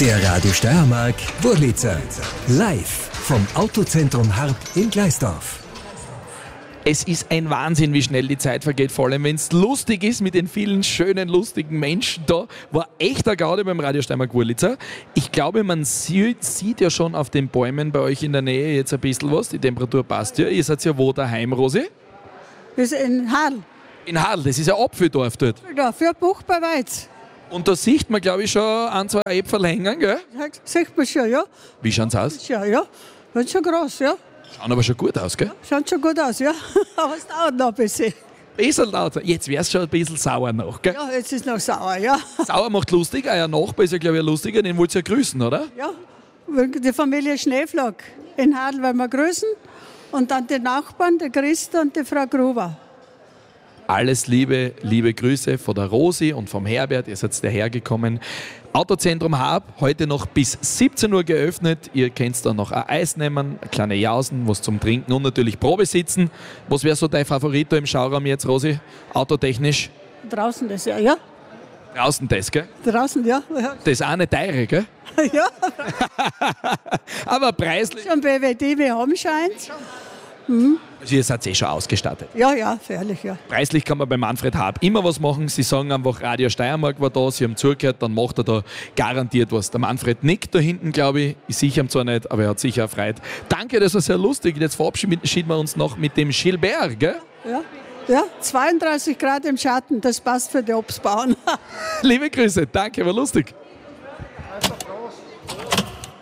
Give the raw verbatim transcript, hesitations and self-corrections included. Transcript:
Der Radio Steiermark Wurlitzer. Live vom Autozentrum Harp in Gleisdorf. Es ist ein Wahnsinn, wie schnell die Zeit vergeht, vor allem wenn es lustig ist mit den vielen schönen, lustigen Menschen da. War echter Gaude beim Radio Steiermark Wurlitzer. Ich glaube, man sieht, sieht ja schon auf den Bäumen bei euch in der Nähe jetzt ein bisschen was. Die Temperatur passt ja. Ihr seid ja wo daheim, Rosi? Wir sind in Hadl. In Hadl, das ist ein Apfeldorf dort. Ja, für Buch bei Weiz. Und da sieht man, glaube ich, schon ein, zwei Äpfel hängen, gell? Sieht man schon, ja. Wie schauen sie aus? Ja, ja. Sind schon groß, ja. Schauen aber schon gut aus, gell? Schaut schon gut aus, ja. Aber es dauert noch ein bisschen. Bisschen lauter. Jetzt wäre es schon ein bisschen sauer noch, gell? Ja, jetzt ist noch sauer, ja. Sauer macht lustig, euer Nachbar ist ja, glaube ich, ein lustiger, den wollt ihr ja grüßen, oder? Ja, die Familie Schneeflock in Hadl wollen wir grüßen. Und dann die Nachbarn, der Christa und die Frau Gruber. Alles Liebe, liebe Grüße von der Rosi und vom Herbert. Ihr seid dahergekommen. Autozentrum Harp, heute noch bis siebzehn Uhr geöffnet. Ihr könnt dann noch ein Eis nehmen, kleine Jausen, was zum Trinken und natürlich Probe sitzen. Was wäre so dein Favorit da im Schauraum jetzt, Rosi? Autotechnisch? Draußen das, ja, ja. Draußen das, gell? Draußen, ja. Das ist auch nicht teure, gell? Ja. Aber preislich. Schon B W D, wir haben schon eins. Mhm. Also ihr seid eh schon ausgestattet. Ja, ja, fährlich, ja. Preislich kann man bei Manfred Harp immer was machen. Sie sagen einfach, Radio Steiermark war da, Sie haben zugehört, dann macht er da garantiert was. Der Manfred nickt da hinten, glaube ich. Ich sehe ihn zwar nicht, aber er hat sicher erfreut. Danke, das war sehr lustig. Jetzt verabschieden wir uns noch mit dem Gilbert, gell? Ja, ja, zweiunddreißig Grad im Schatten, das passt für die Obstbauern. Liebe Grüße, danke, war lustig.